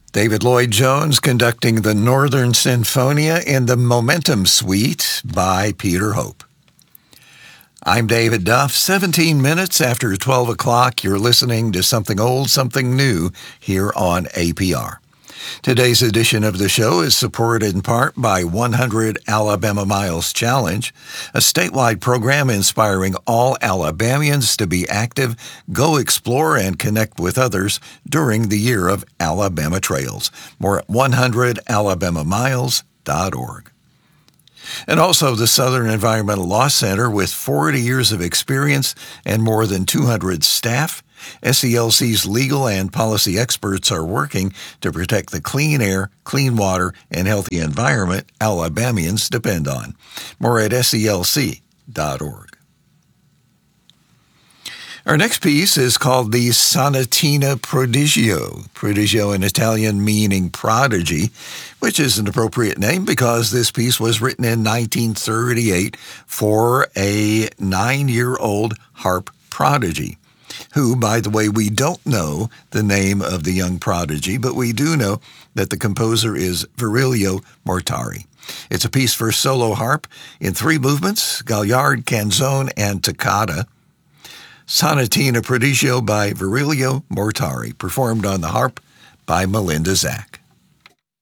David Lloyd Jones conducting the Northern Sinfonia in the Momentum Suite by Peter Hope. I'm David Duff. 17 minutes after 12 o'clock, you're listening to Something Old, Something New here on APR. Today's edition of the show is supported in part by 100 Alabama Miles Challenge, a statewide program inspiring all Alabamians to be active, go explore, and connect with others during the year of Alabama Trails. More at 100alabamamiles.org. And also the Southern Environmental Law Center, with 40 years of experience and more than 200 staff. SELC's legal and policy experts are working to protect the clean air, clean water, and healthy environment Alabamians depend on. More at SELC.org. Our next piece is called the Sonatina Prodigio. Prodigio in Italian meaning prodigy, which is an appropriate name because this piece was written in 1938 for a 9-year-old harp prodigy, who, by the way, we don't know the name of the young prodigy, but we do know that the composer is Virilio Mortari. It's a piece for solo harp in 3 movements, Gagliard, Canzone, and Toccata. Sonatina Prodigio by Virilio Mortari, performed on the harp by Melinda Zach.